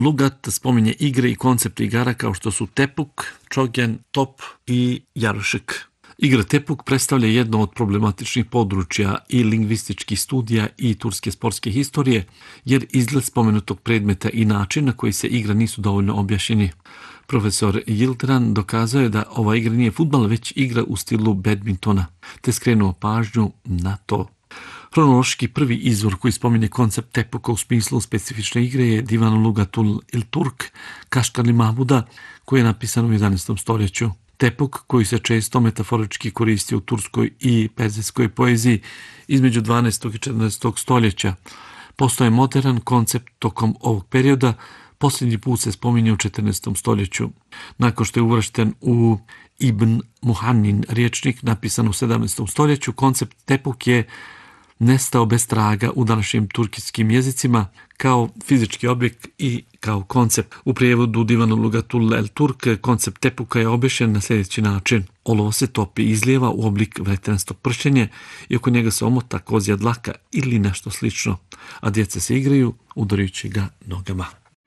Lugat spominje igre i koncepte igara kao što su tepuk, čogen, top i jarušik. Igra tepuk predstavlja jedno od problematičnih područja i lingvističkih studija i turske sportske historije, jer izgled spomenutog predmeta i način na koji se igra nisu dovoljno objašnjeni. Profesor Yildiran dokazao je da ova igra nije fudbal, već igra u stilu badmintona, te skrenuo pažnju na to. Hronološki prvi izvor koji spominje koncept tepuka u smislu specifične igre je Divan Lugatul il Turk Kaškali Mahmuda, koji je napisan u 11. stoljeću. Tepuk, koji se često metaforički koristi u turskoj i perzijskoj poeziji između 12. i 14. stoljeća, postoje modern koncept tokom ovog perioda, posljednji put se spominje u 14. stoljeću. Nakon što je uvršten u Ibn Muhannin riječnik napisan u 17. stoljeću, koncept tepuk je nestao bez traga u današnjim turkijskim jezicima kao fizički objekt i kao koncept. U prijevodu Divanu Lugatul el Turk koncept tepuka je objašnjen na sljedeći način. Olovo se topi i izlijeva u oblik vretenastog pršenja i oko njega se omota kozja dlaka ili nešto slično, a djeca se igraju udarajući ga nogama.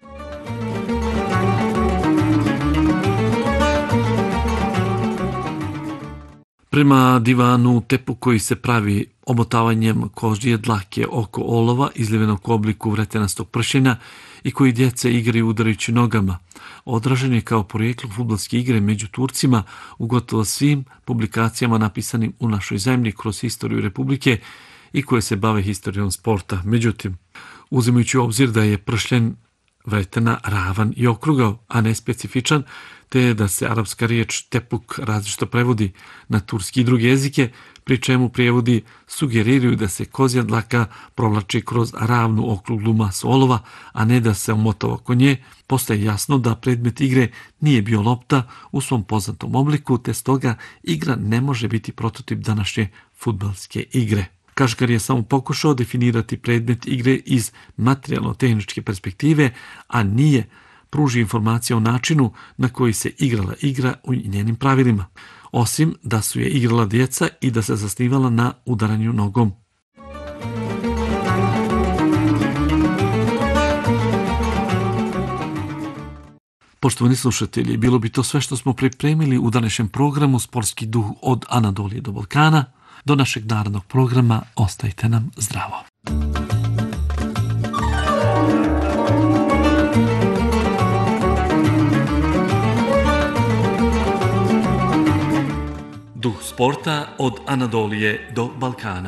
Prema divanu, tepuk koji se pravi omotavanjem kozje dlake oko olova izlivenog u obliku vretenastog pršenja i koji djece igraju udarajući nogama, odražen je kao porijeklo fudbalske igre među Turcima u gotovo svim publikacijama napisanim u našoj zemlji kroz historiju Republike i koje se bave historijom sporta. Međutim, uzimajući u obzir da je pršljen vretena ravan i okrugao, a ne specifičan, te da se arapska riječ tepuk različito prevodi na turski i druge jezike, pri čemu prijevodi sugeriraju da se kozja dlaka provlači kroz ravnu okruglu masu olova, a ne da se omota oko nje, postaje jasno da predmet igre nije bio lopta u svom poznatom obliku, te stoga igra ne može biti prototip današnje fudbalske igre. Kašgar je samo pokušao definirati predmet igre iz materijalno-tehničke perspektive, a nije pružio informacije o načinu na koji se igrala igra u njenim pravilima, osim da su je igrala djeca i da se zasnivala na udaranju nogom. Poštovani slušatelji, bilo bi to sve što smo pripremili u današnjem programu Sportski duh od Anadolije do Balkana. Do našeg narodnog programa ostajte nam zdravo. Duh sporta od Anadolije do Balkana.